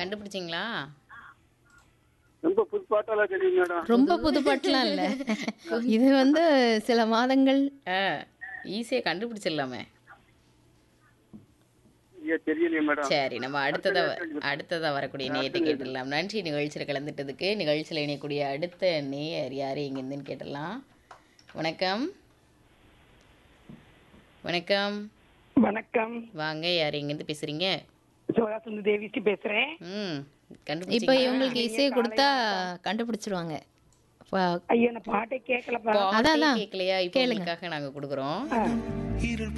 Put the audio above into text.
கண்டுபிடிச்சிங்களா? ரொம்ப புது பாட்டெல்லாம் தெரியும் மேடம். ரொம்ப புது பாட்டுலாம் இல்ல. இது வந்து சில மாதங்கள் ஈஸியாக கண்டுபிடிச்சிடலாமே. தெரியலையே மேடம். சரி, நம்ம அடுத்ததா வரக்கூடிய நேயத்தை கேட்டுடலாம். நன்றி நிகழ்ச்சியில் கலந்துட்டதுக்கு. நிகழ்ச்சியில் இணையக்கூடிய அடுத்த நேயர் யார் எங்கேருந்துன்னு கேட்டலாம். வணக்கம். வணக்கம். வணக்கம். வாங்க, யார் எங்கேருந்து பேசுறீங்க? சோழாசுந்து தேவிஸ்ரீ பேசுறேன். இப்ப கண்டுபிடிச்சிங்களா? இவங்களுக்கு இசையை கொடுத்தா கண்டுபிடிச்சிருவாங்க. ஐயோ நான் பாட்டை கேட்கலப்பா. அதான் கேட்கலையா? இப்போ உங்களுக்காக நாங்கள் கொடுக்குறோம்.